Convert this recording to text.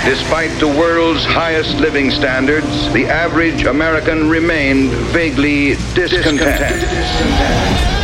Despite the world's highest living standards, the average American remained vaguely discontent.